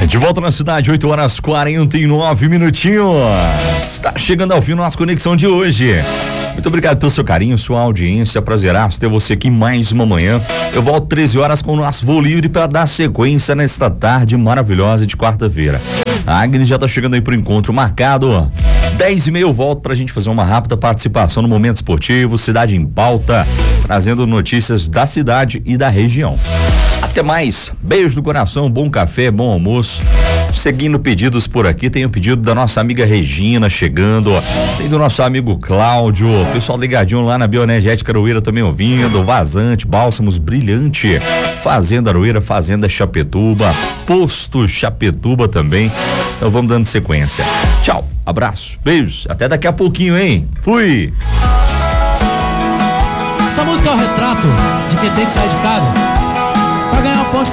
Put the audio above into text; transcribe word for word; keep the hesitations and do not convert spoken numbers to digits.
De volta na cidade, oito horas quarenta e nove minutinhos. Está chegando ao fim nossa conexão de hoje. Muito obrigado pelo seu carinho, sua audiência. Prazeraço ter você aqui mais uma manhã. Eu volto treze horas com o nosso voo livre para dar sequência nesta tarde maravilhosa de quarta-feira. A Agnes já está chegando aí pro encontro marcado. dez e meia eu volto pra gente fazer uma rápida participação no Momento Esportivo, Cidade em Pauta, trazendo notícias da cidade e da região. Até mais, beijo no coração, bom café, bom almoço. Seguindo pedidos por aqui, tem o pedido da nossa amiga Regina chegando, ó. Tem do nosso amigo Cláudio, pessoal ligadinho lá na Bioenergética Aroeira também ouvindo, Vazante, Bálsamos Brilhante, Fazenda Aroeira, Fazenda Chapetuba, Posto Chapetuba também. Então vamos dando sequência. Tchau, abraço, beijos, até daqui a pouquinho, hein? Fui! Essa música é o retrato de quem tem que sair de casa pra ganhar um pão de